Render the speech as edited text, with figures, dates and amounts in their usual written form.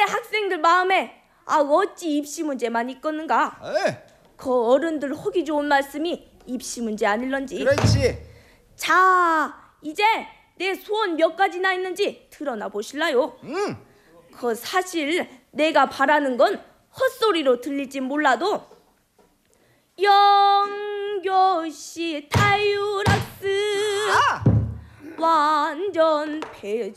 학생들 마음에 어찌 입시 문제만 있겠는가? 그 어른들 하기 좋은 말씀이 입시 문제 아닐런지. 그렇지. 자, 이제 내 소원 몇 가지나 있는지 드러나 보실라요? 그 사실 내가 바라는 건 헛소리로 들릴진 몰라도 영교시 타유락스 완전 폐